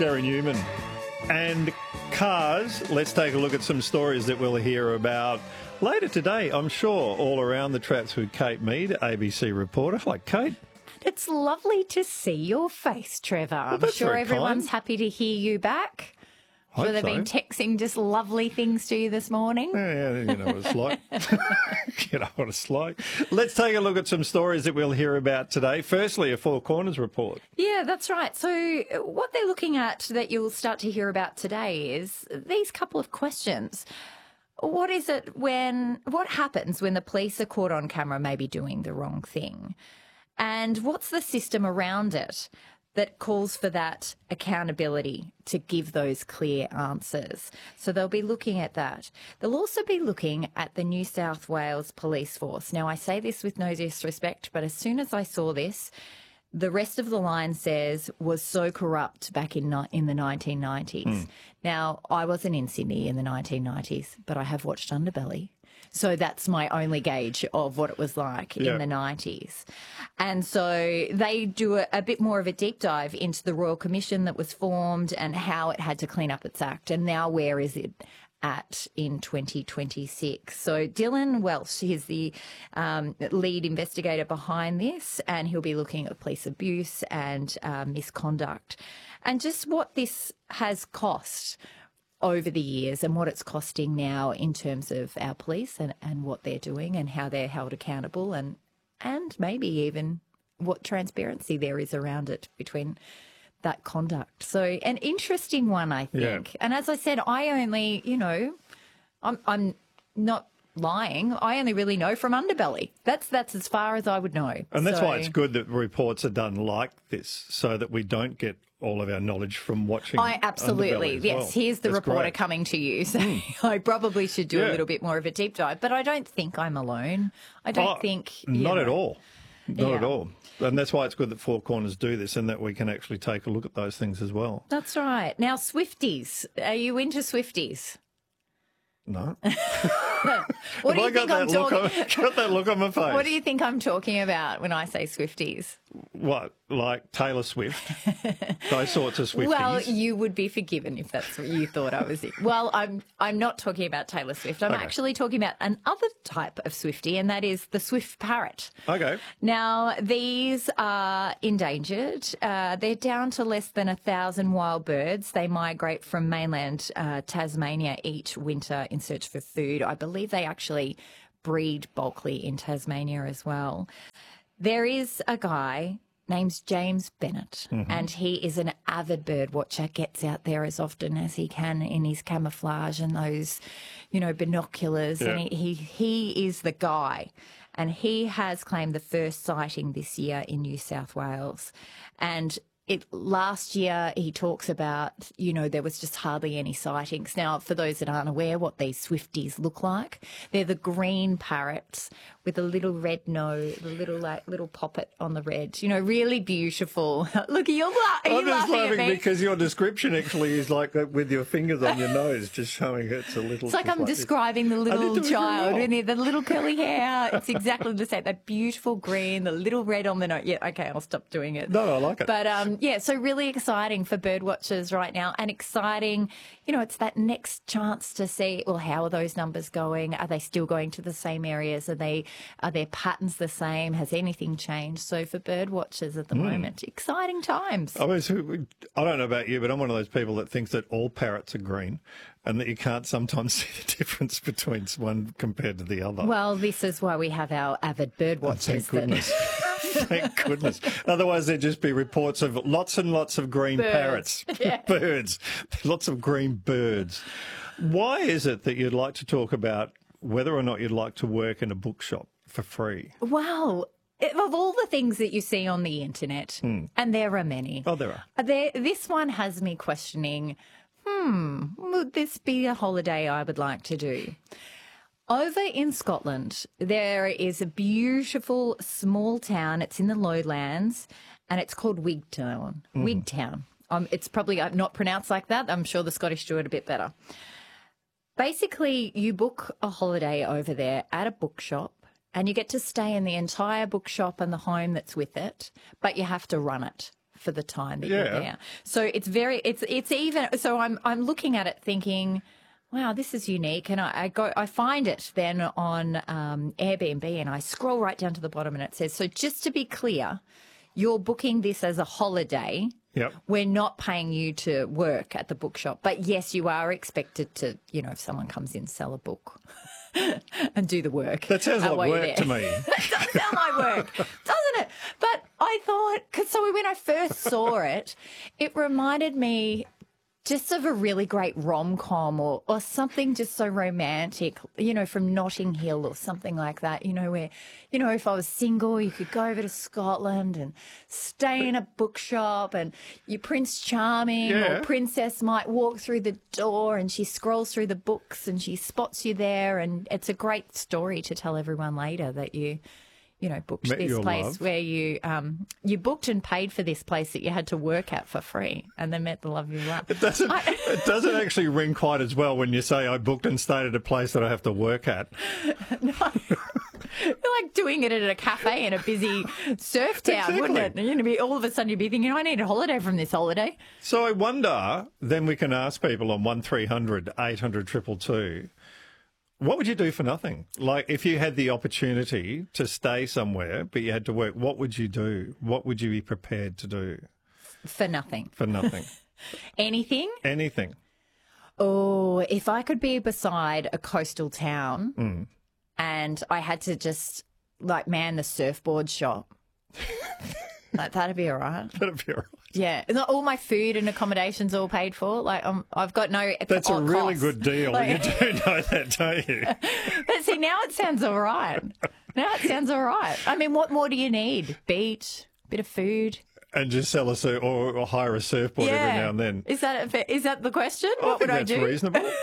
Gary Newman. And cars, let's take a look at some stories that we'll hear about later today, I'm sure, all around the traps with Kate Mead, ABC reporter. Hi, Kate. It's lovely to see your face, Trevor. I'm sure everyone's happy to hear you back. Sure they've been texting just lovely things to you this morning. Yeah, you know what it's like. You know what it's like. Let's take a look at some stories that we'll hear about today. Firstly, a Four Corners report. Yeah, that's right. So what they're looking at that you'll start to hear about today is these couple of questions. What happens when the police are caught on camera maybe doing the wrong thing? And what's the system around it that calls for that accountability to give those clear answers? So they'll be looking at that. They'll also be looking at the New South Wales Police Force. Now, I say this with no disrespect, but as soon as I saw this, the rest of the line says was so corrupt back in the 1990s. Now, I wasn't in Sydney in the 1990s, but I have watched Underbelly. So that's my only gauge of what it was like in the 90s. And so they do a bit more of a deep dive into the Royal Commission that was formed and how it had to clean up its act. And now where is it at in 2026? So Dylan Welsh is the lead investigator behind this, and he'll be looking at police abuse and misconduct and just what this has cost over the years and what it's costing now in terms of our police and what they're doing and how they're held accountable and maybe even what transparency there is around it between that conduct. So an interesting one, I think. Yeah. And as I said, I only, I'm not lying. I only really know from Underbelly. That's as far as I would know. And that's why it's good that reports are done like this so that we don't get all of our knowledge from watching. Absolutely, yes. Well. Here's the reporter coming to you. So I probably should do a little bit more of a deep dive. But I don't think I'm alone. I don't think... Not at all. Not at all. And that's why it's good that Four Corners do this and that we can actually take a look at those things as well. That's right. Now, Swifties. Are you into Swifties? No. What do you think I'm talking? Got that look on my face. What do you think I'm talking about when I say Swifties? What, like Taylor Swift? Those sorts of Swifties? Well, you would be forgiven if that's what you thought I was. Well, I'm not talking about Taylor Swift. I'm actually talking about another type of Swiftie, and that is the Swift parrot. Okay. Now, these are endangered. They're down to less than 1,000 wild birds. They migrate from mainland Tasmania each winter in search for food. I believe they actually breed bulkily in Tasmania as well. There is a guy named James Bennett, and he is an avid bird watcher, gets out there as often as he can in his camouflage and those, binoculars. Yeah. And he is the guy. And he has claimed the first sighting this year in New South Wales. And last year, he talks about, there was just hardly any sightings. Now, for those that aren't aware what these Swifties look like, they're the green parrots with a little red nose, the little poppet on the red. Really beautiful. Look, you're I'm just laughing at me because your description actually is like with your fingers on your nose, just showing it's a little. It's like I'm describing the little child with the little curly hair. It's exactly the same. That beautiful green, the little red on the nose. Yeah, okay, I'll stop doing it. No, I like it. But so really exciting for bird watchers right now, and exciting. It's that next chance to see. Well, how are those numbers going? Are they still going to the same areas? Are their patterns the same? Has anything changed? So for bird watchers at the moment, exciting times. I don't know about you, but I'm one of those people that thinks that all parrots are green and that you can't sometimes see the difference between one compared to the other. Well, this is why we have our avid bird watchers. Thank goodness. Thank goodness. Otherwise, there'd just be reports of lots and lots of green parrots. Yeah. Birds. Lots of green birds. Why is it that you'd like to talk about whether or not you'd like to work in a bookshop for free? Well, of all the things that you see on the internet, and there are many. Oh, there are. This one has me questioning, would this be a holiday I would like to do? Over in Scotland, there is a beautiful small town. It's in the lowlands, and it's called Wigtown. Wigtown. It's probably not pronounced like that. I'm sure the Scottish do it a bit better. Basically, you book a holiday over there at a bookshop, and you get to stay in the entire bookshop and the home that's with it, but you have to run it for the time that you're there. So it's even. So I'm looking at it thinking, wow, this is unique, and I find it then on Airbnb, and I scroll right down to the bottom, and it says, so just to be clear, you're booking this as a holiday. Yep. We're not paying you to work at the bookshop, but yes, you are expected to, if someone comes in, sell a book and do the work. That sounds like work to me. That does sound like work, doesn't it? But I thought, so when I first saw it, it reminded me just of a really great rom-com or something just so romantic, from Notting Hill or something like that, where, if I was single, you could go over to Scotland and stay in a bookshop, and your Prince Charming or princess might walk through the door and she scrolls through the books and she spots you there, and it's a great story to tell everyone later that you booked Met this place love. where you booked and paid for this place that you had to work at for free, and then met the love of your life. It doesn't actually ring quite as well when you say I booked and stayed at a place that I have to work at. No. You're like doing it at a cafe in a busy surf town, wouldn't it? And all of a sudden you'd be thinking, I need a holiday from this holiday. So I wonder, then we can ask people on 1300 800 222, what would you do for nothing? Like, if you had the opportunity to stay somewhere, but you had to work, what would you do? What would you be prepared to do? For nothing. For nothing. Anything? Anything. Oh, if I could be beside a coastal town and I had to just, man the surfboard shop. That'd be all right. That'd be all right. Yeah, all my food and accommodations all paid for. I've got no. That's a really costs. good deal. You do know that, don't you? But see, now it sounds all right. I mean, what more do you need? Beach, bit of food, and just sell or hire a surfboard every now and then. Is that the question? What would I do? That's reasonable.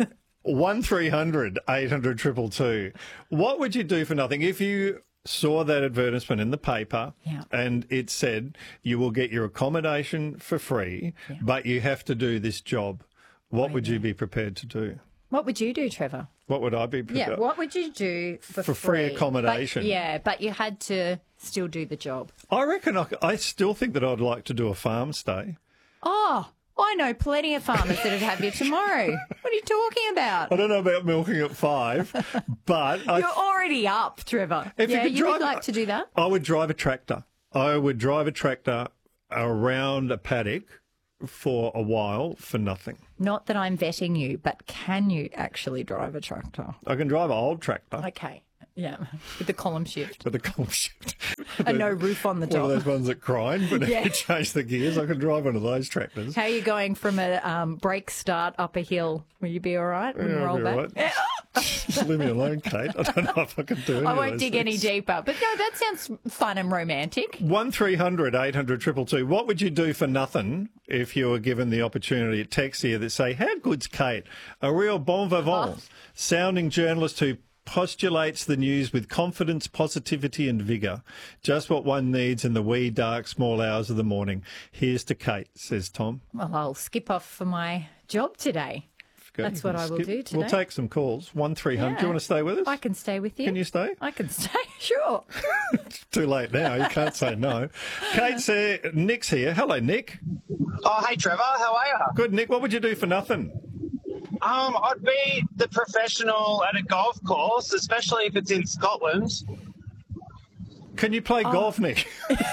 1300 800 222. What would you do for nothing if you saw that advertisement in the paper and it said you will get your accommodation for free, but you have to do this job? What would you be prepared to do? What would you do, Trevor? What would I be prepared? Yeah, what would you do for free accommodation? But you had to still do the job. I reckon I still think that I'd like to do a farm stay. Oh, I know plenty of farmers that'd have you tomorrow. What are you talking about? I don't know about milking at 5, but you're already up, Trevor. You would like to do that? I would drive a tractor. I would drive a tractor around a paddock for a while for nothing. Not that I'm vetting you, but can you actually drive a tractor? I can drive an old tractor. Okay. Yeah, with the column shift. With the column shift. And no roof on the top. One of those ones that grind, but if you change the gears, I can drive one of those tractors. How are you going from a brake start up a hill? Will you be all right when you roll back? Right. Just leave me alone, Kate. I don't know if I can do any I of won't those dig things. any deeper. But no, that sounds fun and romantic. 1300 800 222. What would you do for nothing if you were given the opportunity? Text here that say, how good's Kate? A real bon vivant, sounding journalist who postulates the news with confidence, positivity and vigour. Just what one needs in the wee, dark, small hours of the morning. Here's to Kate, says Tom. Well, I'll skip off for my job today. Okay, that's what I will do today. We'll take some calls. 1300. Do you want to stay with us? I can stay with you. Can you stay? I can stay, sure. It's too late now. You can't say no. Kate's here. Nick's here. Hello, Nick. Oh, hey, Trevor. How are you? Good, Nick. What would you do for nothing? I'd be the professional at a golf course, especially if it's in Scotland. Can you play golf, Nick?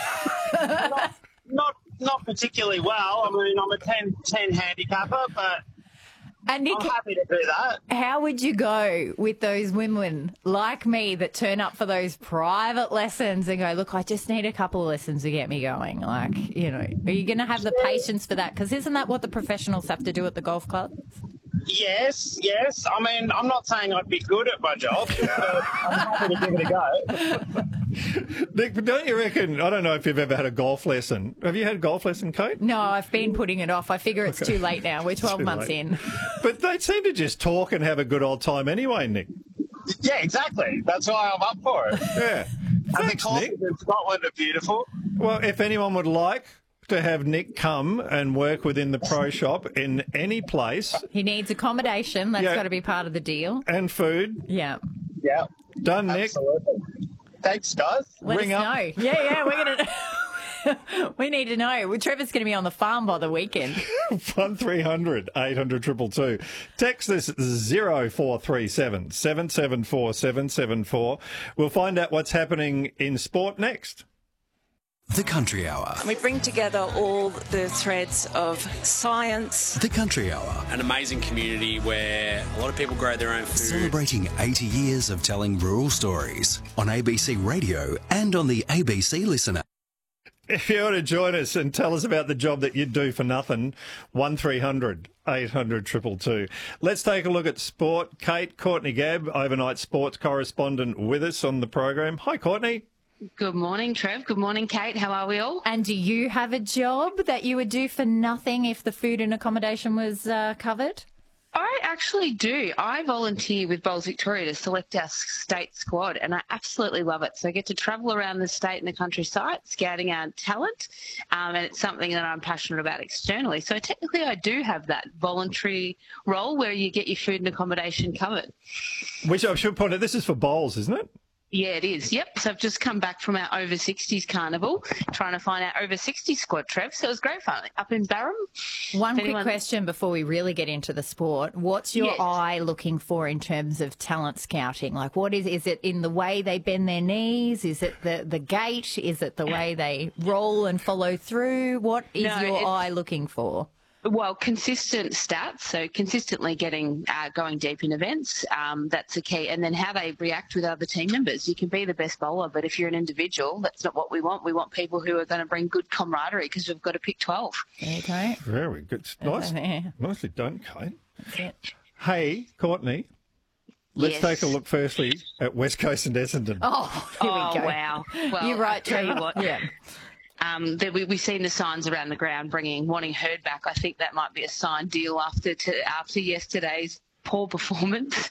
Not particularly well. I mean, I'm a 10 handicapper, but and Nick, I'm happy to do that. How would you go with those women like me that turn up for those private lessons and go, look, I just need a couple of lessons to get me going? Like, are you going to have the patience for that? Because isn't that what the professionals have to do at the golf club? Yes. I mean, I'm not saying I'd be good at my job, but I'm happy to give it a go. Nick, but don't you reckon, I don't know if you've ever had a golf lesson. Have you had a golf lesson, Kate? No, I've been putting it off. I figure it's too late now. We're 12 months in. But they seem to just talk and have a good old time anyway, Nick. Yeah, exactly. That's why I'm up for it. Yeah. And the Thanks, courses Nick. in Scotland are beautiful. Well, if anyone would like to have Nick come and work within the pro shop in any place. He needs accommodation. That's got to be part of the deal. And food. Yeah. Yeah. Done, Nick. Absolutely. Thanks, guys. Let us know. Yeah, we're going to... We need to know. Well, Trevor's going to be on the farm by the weekend. 1300 800 222. Text this 0437 774 774. We'll find out what's happening in sport next. The Country Hour. We bring together all the threads of science. The Country Hour. An amazing community where a lot of people grow their own food. Celebrating 80 years of telling rural stories on ABC Radio and on the ABC Listener. If you want to join us and tell us about the job that you'd do for nothing, 1300 800 222. Let's take a look at sport. Courtney Gabb, overnight sports correspondent, with us on the program. Hi, Courtney. Good morning, Trev. Good morning, Kate. How are we all? And do you have a job that you would do for nothing if the food and accommodation was covered? I actually do. I volunteer with Bowls Victoria to select our state squad, and I absolutely love it. So I get to travel around the state and the countryside, scouting our talent, and it's something that I'm passionate about externally. So technically I do have that voluntary role where you get your food and accommodation covered. Which I should point out, this is for bowls, isn't it? Yeah, it is. Yep. So I've just come back from our over 60s carnival, trying to find our over 60s squad, Trev. So it was great fun up in Barham. One quick question before we really get into the sport. What's your eye looking for in terms of talent scouting? Like, what is it in the way they bend their knees? Is it the gait? Is it the way they roll and follow through? What is your eye looking for? Well, consistent stats, so consistently going deep in events, that's the key. And then how they react with other team members. You can be the best bowler, but if you're an individual, that's not what we want. We want people who are going to bring good camaraderie because we've got to pick 12. There you go. Very good. Nicely done, Kate. Hey, Courtney. Let's take a look firstly at West Coast and Essendon. Oh, here we go. Wow. Well, you're right, tell you what. Yeah. We've seen the signs around the ground wanting Hurd back. I think that might be a signed deal after yesterday's poor performance.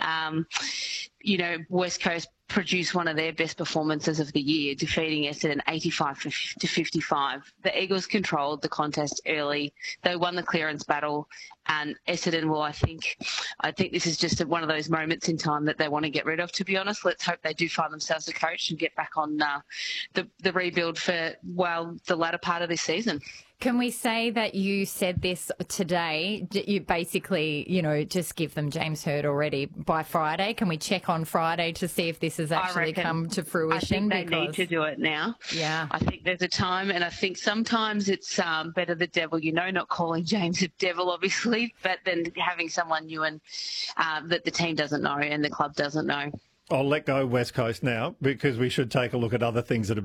West Coast produced one of their best performances of the year, defeating Essendon 85-55. The Eagles controlled the contest early. They won the clearance battle, and Essendon will, I think this is just one of those moments in time that they want to get rid of, to be honest. Let's hope they do find themselves a coach and get back on the rebuild for, the latter part of this season. Can we say that you said this today? You basically, just give them James Hurd already by Friday. Can we check on Friday to see if this has actually come to fruition? I think they need to do it now. Yeah. I think there's a time, and I think sometimes it's better the devil, not calling James the devil, obviously, but then having someone new and that the team doesn't know and the club doesn't know. I'll let go West Coast now because we should take a look at other things that have